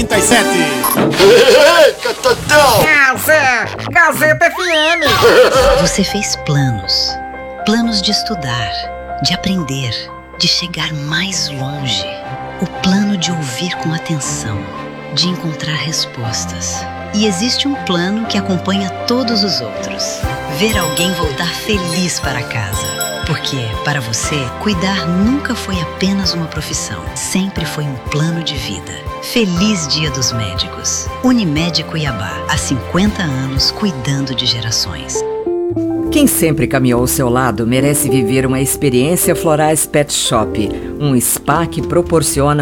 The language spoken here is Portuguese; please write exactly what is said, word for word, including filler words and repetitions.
trinta e sete. Gazeta, Gazeta F M. Você fez planos. Planos de estudar, de aprender, de chegar mais longe. O plano de ouvir com atenção, de encontrar respostas. E existe um plano que acompanha todos os outros. Ver alguém voltar feliz para casa. Porque, para você, cuidar nunca foi apenas uma profissão. Sempre foi um plano de vida. Feliz Dia dos Médicos. Unimed Cuiabá. Há cinquenta anos, cuidando de gerações. Quem sempre caminhou ao seu lado merece viver uma experiência Florais Pet Shop. Um spa que proporciona